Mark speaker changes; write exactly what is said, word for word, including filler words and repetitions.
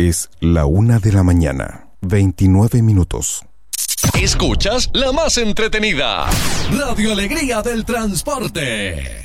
Speaker 1: Es la una de la mañana, veintinueve minutos.
Speaker 2: Escuchas la más entretenida, Radio Alegría del Transporte.